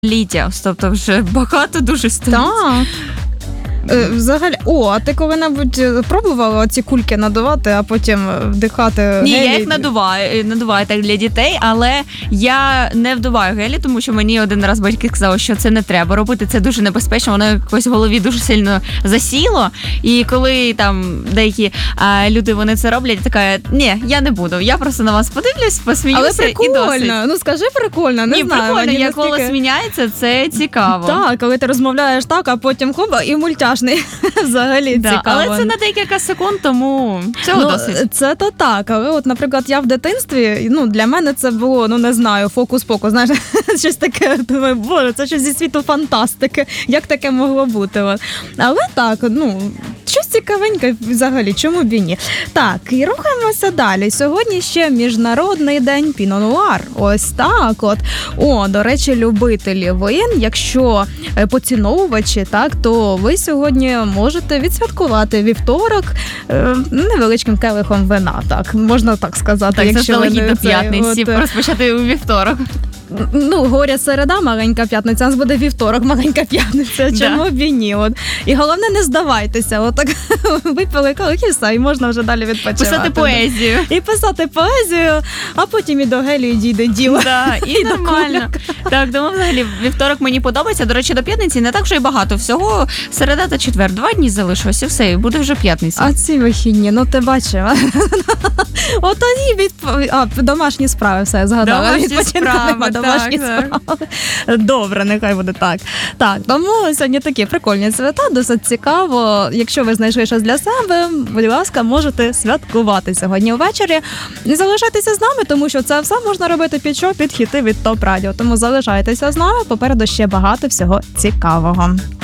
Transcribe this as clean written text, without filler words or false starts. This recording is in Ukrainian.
ліття, тобто вже багато дуже стоїть. Так. Взагалі, а ти коли-небудь пробувала ці кульки надувати, а потім вдихати Ні, гелі? я їх надуваю так для дітей, але я не вдуваю гелі, тому що мені один раз батьки сказали, що це не треба робити, це дуже небезпечно, воно якось в голові дуже сильно засіло, і коли там деякі люди, вони це роблять, я така, ні, я не буду, я просто на вас подивлюсь, посміюся але прикольно. і досить. Ну скажи прикольно, не знаю. Прикольно, як наскільки... голос міняється, це цікаво. Так, коли ти розмовляєш так, а потім хоба і мультяшний. Взагалі цікаво. Але це на декілька секунд, тому цього досить. Це то так, але от, наприклад, я в дитинстві, для мене це було, не знаю, фокус-покус, знаєш, щось таке, думаю, боже, це щось зі світу фантастики, як таке могло бути. От. Але так, щось цікавеньке взагалі, чому б і ні. Так, і рухаємося далі. Сьогодні ще Міжнародний день піно-нуар. Ось так от. До речі, любителі вин, якщо поціновувачі, так, то ви сьогодні можете відсвяткувати вівторок невеличким келихом вина, так, можна так сказати. Так, якщо ви до п'ятниці, розпочати у вівторок. Говорять, середа, маленька п'ятниця, у нас буде вівторок, маленька п'ятниця, чому б і ні. І головне, не здавайтеся, отак випили келих і все, і можна вже далі відпочивати. Писати поезію. І писати поезію, а потім і до гелію дійде діло. Да, і нормально. Так, тому взагалі вівторок мені подобається. До речі, до п'ятниці не так вже й багато. Всього середа та четвер. 2 дні залишилось і все, і буде вже п'ятниця. А ці вихідні, ти бачила. От тоді домашні справи, все, я згадала. Домашні справи. Добре, нехай буде так. Так, тому сьогодні такі прикольні свята, досить цікаво. Якщо ви знайшли щось для себе, будь ласка, можете святкувати сьогодні ввечері. І залишайтеся з нами, тому що це все можна робити під хіти від ТОП Радіо. Тому залишайтеся з нами, попереду ще багато всього цікавого.